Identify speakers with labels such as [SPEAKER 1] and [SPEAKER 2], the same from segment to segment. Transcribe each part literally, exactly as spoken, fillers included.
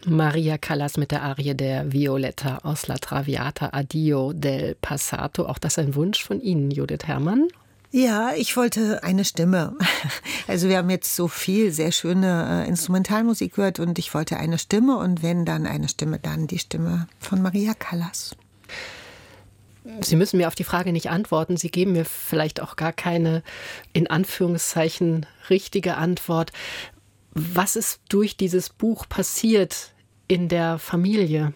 [SPEAKER 1] Maria Callas mit der Arie der Violetta aus La Traviata, Addio del Passato. Auch das ein Wunsch von Ihnen, Judith Herrmann?
[SPEAKER 2] Ja, ich wollte eine Stimme. Also wir haben jetzt so viel sehr schöne äh, Instrumentalmusik gehört und ich wollte eine Stimme und wenn dann eine Stimme, dann die Stimme von Maria Callas.
[SPEAKER 1] Sie müssen mir auf die Frage nicht antworten. Sie geben mir vielleicht auch gar keine, in Anführungszeichen, richtige Antwort. Was ist durch dieses Buch passiert in der Familie?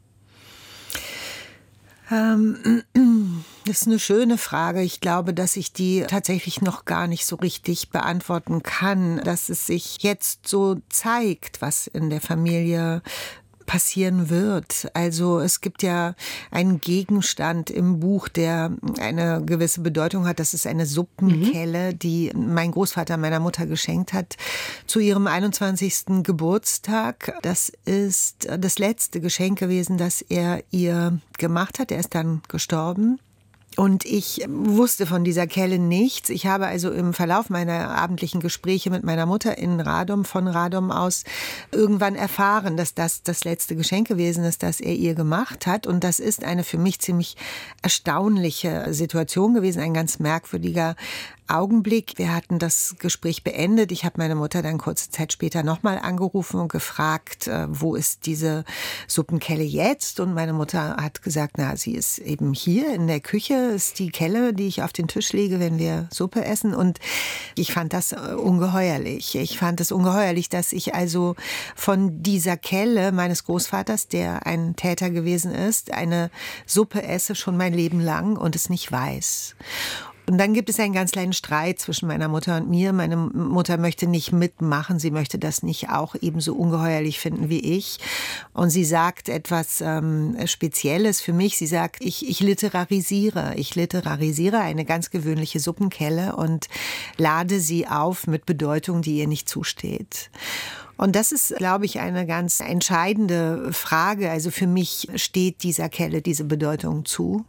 [SPEAKER 2] Ähm, das ist eine schöne Frage. Ich glaube, dass ich die tatsächlich noch gar nicht so richtig beantworten kann. Dass es sich jetzt so zeigt, was in der Familie passieren wird. Also es gibt ja einen Gegenstand im Buch, der eine gewisse Bedeutung hat. Das ist eine Suppenkelle, mhm. die mein Großvater meiner Mutter geschenkt hat zu ihrem einundzwanzigsten Geburtstag. Das ist das letzte Geschenk gewesen, das er ihr gemacht hat. Er ist dann gestorben. Und ich wusste von dieser Kelle nichts. Ich habe also im Verlauf meiner abendlichen Gespräche mit meiner Mutter in Radom, von Radom aus, irgendwann erfahren, dass das das letzte Geschenk gewesen ist, das er ihr gemacht hat. Und das ist eine für mich ziemlich erstaunliche Situation gewesen, ein ganz merkwürdiger Augenblick. Wir hatten das Gespräch beendet. Ich habe meine Mutter dann kurze Zeit später nochmal angerufen und gefragt, wo ist diese Suppenkelle jetzt? Und meine Mutter hat gesagt, na, sie ist eben hier in der Küche, ist die Kelle, die ich auf den Tisch lege, wenn wir Suppe essen. Und ich fand das ungeheuerlich. Ich fand es ungeheuerlich, dass ich also von dieser Kelle meines Großvaters, der ein Täter gewesen ist, eine Suppe esse schon mein Leben lang und es nicht weiß. Und dann gibt es einen ganz kleinen Streit zwischen meiner Mutter und mir. Meine Mutter möchte nicht mitmachen, sie möchte das nicht auch ebenso ungeheuerlich finden wie ich. Und sie sagt etwas ähm, Spezielles für mich. Sie sagt, ich, ich literarisiere. Ich literarisiere eine ganz gewöhnliche Suppenkelle und lade sie auf mit Bedeutung, die ihr nicht zusteht. Und das ist, glaube ich, eine ganz entscheidende Frage. Also für mich steht dieser Kelle diese Bedeutung zu.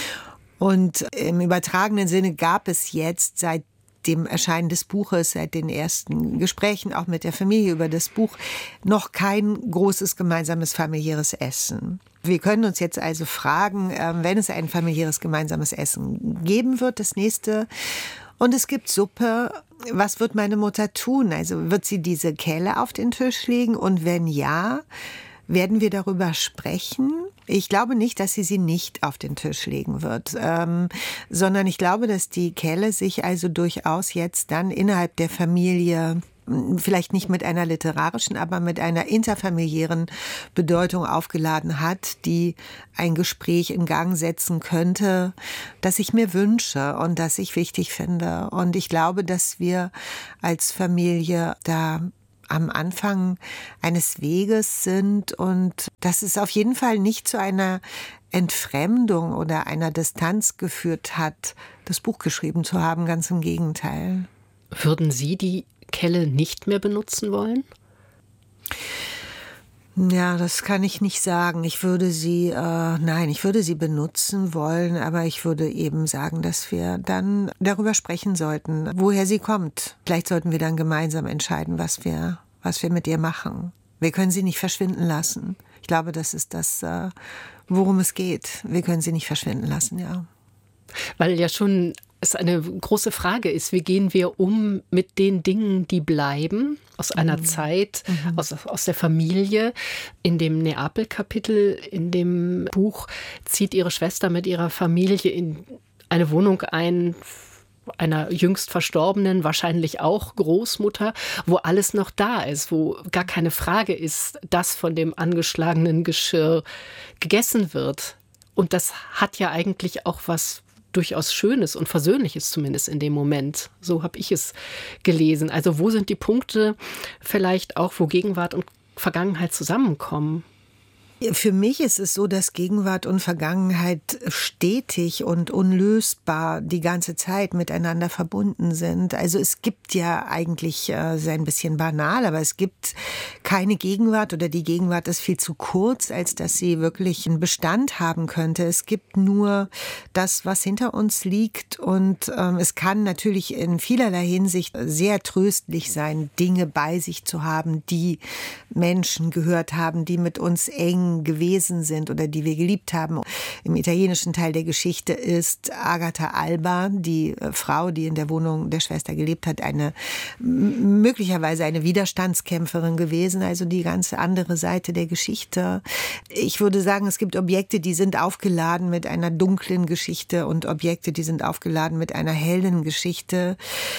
[SPEAKER 2] Und im übertragenen Sinne gab es jetzt seit dem Erscheinen des Buches, seit den ersten Gesprächen auch mit der Familie über das Buch, noch kein großes gemeinsames familiäres Essen. Wir können uns jetzt also fragen, wenn es ein familiäres gemeinsames Essen geben wird, das nächste, und es gibt Suppe, was wird meine Mutter tun? Also wird sie diese Kelle auf den Tisch legen? Und wenn ja, werden wir darüber sprechen? Ich glaube nicht, dass sie sie nicht auf den Tisch legen wird, ähm, sondern ich glaube, dass die Kelle sich also durchaus jetzt dann innerhalb der Familie, vielleicht nicht mit einer literarischen, aber mit einer interfamiliären Bedeutung aufgeladen hat, die ein Gespräch in Gang setzen könnte, das ich mir wünsche und das ich wichtig finde. Und ich glaube, dass wir als Familie da am Anfang eines Weges sind und dass es auf jeden Fall nicht zu einer Entfremdung oder einer Distanz geführt hat, das Buch geschrieben zu haben, ganz im Gegenteil.
[SPEAKER 1] Würden Sie die Kelle nicht mehr benutzen wollen?
[SPEAKER 2] Ja, das kann ich nicht sagen. Ich würde sie, äh, nein, ich würde sie benutzen wollen, aber ich würde eben sagen, dass wir dann darüber sprechen sollten, woher sie kommt. Vielleicht sollten wir dann gemeinsam entscheiden, was wir, was wir mit ihr machen. Wir können sie nicht verschwinden lassen. Ich glaube, das ist das, äh, worum es geht. Wir können sie nicht verschwinden lassen, ja.
[SPEAKER 1] Weil ja schon es eine große Frage ist, wie gehen wir um mit den Dingen, die bleiben, aus einer mhm. Zeit, mhm. Aus, aus der Familie. In dem Neapel-Kapitel in dem Buch zieht ihre Schwester mit ihrer Familie in eine Wohnung ein, einer jüngst verstorbenen, wahrscheinlich auch Großmutter, wo alles noch da ist, wo gar keine Frage ist, dass von dem angeschlagenen Geschirr gegessen wird. Und das hat ja eigentlich auch was durchaus Schönes und Versöhnliches zumindest in dem Moment. So habe ich es gelesen. Also wo sind die Punkte vielleicht auch, wo Gegenwart und Vergangenheit zusammenkommen?
[SPEAKER 2] Für mich ist es so, dass Gegenwart und Vergangenheit stetig und unlösbar die ganze Zeit miteinander verbunden sind. Also es gibt ja eigentlich, äh, ist ein bisschen banal, aber es gibt keine Gegenwart oder die Gegenwart ist viel zu kurz, als dass sie wirklich einen Bestand haben könnte. Es gibt nur das, was hinter uns liegt und ähm, es kann natürlich in vielerlei Hinsicht sehr tröstlich sein, Dinge bei sich zu haben, die Menschen gehört haben, die mit uns eng gewesen sind oder die wir geliebt haben. Im italienischen Teil der Geschichte ist Agatha Alba, die Frau, die in der Wohnung der Schwester gelebt hat, eine möglicherweise eine Widerstandskämpferin gewesen, also die ganz andere Seite der Geschichte. Ich würde sagen, es gibt Objekte, die sind aufgeladen mit einer dunklen Geschichte und Objekte, die sind aufgeladen mit einer hellen Geschichte.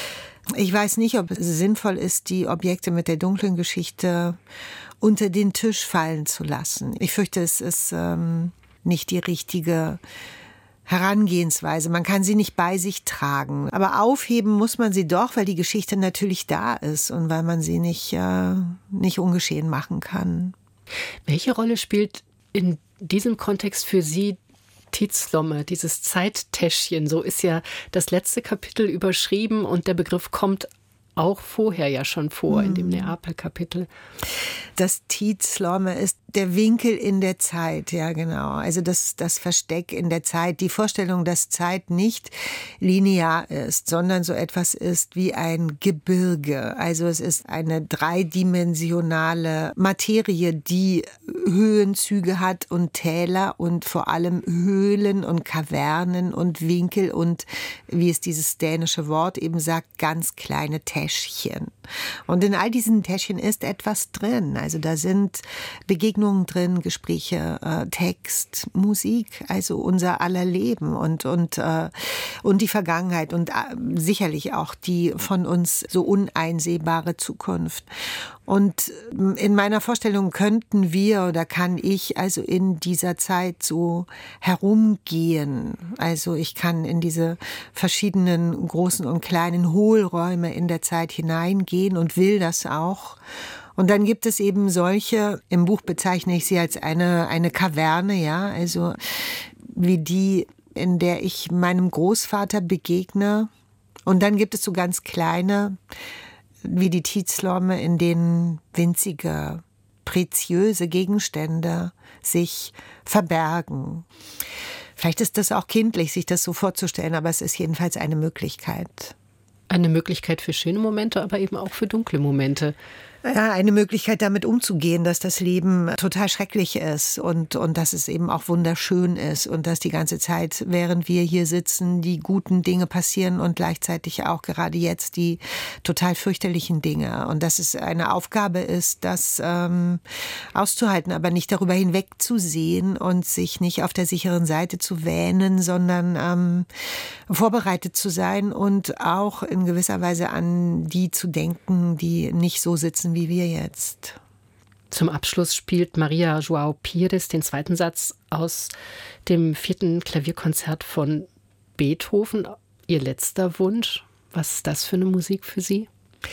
[SPEAKER 2] Ich weiß nicht, ob es sinnvoll ist, die Objekte mit der dunklen Geschichte unter den Tisch fallen zu lassen. Ich fürchte, es ist ähm, nicht die richtige Herangehensweise. Man kann sie nicht bei sich tragen. Aber aufheben muss man sie doch, weil die Geschichte natürlich da ist und weil man sie nicht, äh, nicht ungeschehen machen kann.
[SPEAKER 1] Welche Rolle spielt in diesem Kontext für Sie Tidslomme, dieses Zeittäschchen? So ist ja das letzte Kapitel überschrieben und der Begriff kommt auch vorher ja schon vor, in dem Neapel-Kapitel.
[SPEAKER 2] Das Tidslomme ist der Winkel in der Zeit, ja genau. Also das, das Versteck in der Zeit, die Vorstellung, dass Zeit nicht linear ist, sondern so etwas ist wie ein Gebirge. Also es ist eine dreidimensionale Materie, die Höhenzüge hat und Täler und vor allem Höhlen und Kavernen und Winkel und, wie es dieses dänische Wort eben sagt, ganz kleine Täschchen. Und in all diesen Täschchen ist etwas drin. Also da sind Begegnungen drin, Gespräche, äh, Text, Musik, also unser aller Leben und, und, äh, und die Vergangenheit und äh, sicherlich auch die von uns so uneinsehbare Zukunft. Und in meiner Vorstellung könnten wir oder kann ich also in dieser Zeit so herumgehen. Also ich kann in diese verschiedenen großen und kleinen Hohlräume in der Zeit hineingehen und will das auch. Und dann gibt es eben solche, im Buch bezeichne ich sie als eine, eine Kaverne, ja, also wie die, in der ich meinem Großvater begegne. Und dann gibt es so ganz kleine, wie die Tidslomme, in denen winzige, preziöse Gegenstände sich verbergen. Vielleicht ist das auch kindlich, sich das so vorzustellen, aber es ist jedenfalls eine Möglichkeit.
[SPEAKER 1] Eine Möglichkeit für schöne Momente, aber eben auch für dunkle Momente.
[SPEAKER 2] Ja, eine Möglichkeit, damit umzugehen, dass das Leben total schrecklich ist und, und dass es eben auch wunderschön ist und dass die ganze Zeit, während wir hier sitzen, die guten Dinge passieren und gleichzeitig auch gerade jetzt die total fürchterlichen Dinge. Und dass es eine Aufgabe ist, das ähm, auszuhalten, aber nicht darüber hinwegzusehen und sich nicht auf der sicheren Seite zu wähnen, sondern ähm, vorbereitet zu sein und auch in gewisser Weise an die zu denken, die nicht so sitzen wie wir jetzt.
[SPEAKER 1] Zum Abschluss spielt Maria João Pires den zweiten Satz aus dem vierten Klavierkonzert von Beethoven. Ihr letzter Wunsch. Was ist das für eine Musik für Sie?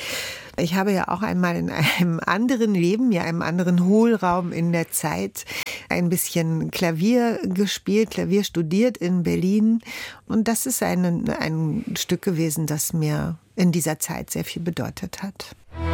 [SPEAKER 2] Ich habe ja auch einmal in einem anderen Leben, ja einem anderen Hohlraum in der Zeit, ein bisschen Klavier gespielt, Klavier studiert in Berlin. Und das ist ein, ein Stück gewesen, das mir in dieser Zeit sehr viel bedeutet hat.